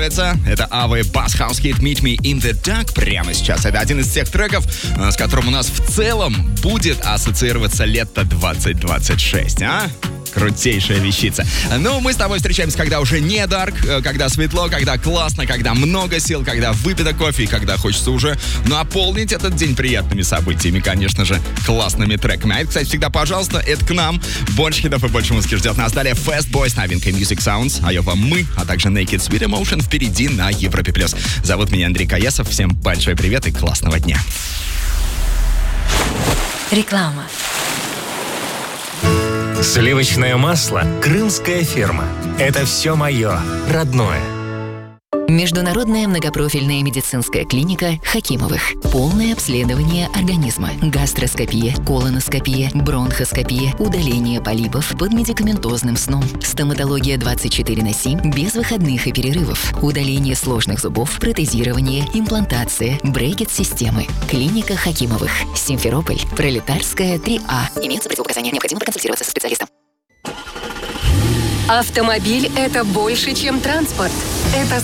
нравится. Это Ava Bass House Hit Meet Me in the Dark прямо сейчас. Это один из тех треков, с которым у нас в целом будет ассоциироваться лето 2026, Крутейшая вещица. Ну, мы с тобой встречаемся, когда уже не дарк, когда светло, когда классно, когда много сил, когда выпито кофе и когда хочется уже наполнить этот день приятными событиями, конечно же, классными треками. А это, кстати, всегда, пожалуйста, это к нам. Больше хитов и больше музыки ждет нас. Далее Fast Boy с новинкой Music Sounds, вам мы, а также Naked Sweet Emotion впереди на Европе+. Зовут меня Андрей Каясов. Всем большой привет и классного дня. Реклама. Сливочное масло «Крымская ферма». Это все мое, родное. Международная многопрофильная медицинская клиника Хакимовых. Полное обследование организма. Гастроскопия, колоноскопия, бронхоскопия, удаление полипов под медикаментозным сном. Стоматология 24/7 без выходных и перерывов. Удаление сложных зубов, протезирование, имплантация, брекет-системы. Клиника Хакимовых. Симферополь. Пролетарская, 3А. Имеются противопоказания. Необходимо проконсультироваться со специалистом. Автомобиль – это больше, чем транспорт. Это